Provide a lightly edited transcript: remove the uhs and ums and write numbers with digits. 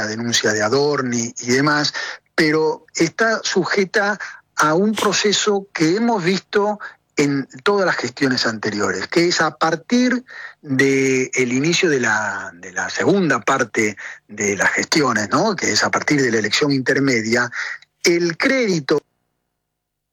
la denuncia de Adorni y demás, pero está sujeta a un proceso que hemos visto en todas las gestiones anteriores, que es a partir del inicio de la segunda parte de las gestiones, ¿no? Que es a partir de la elección intermedia, el crédito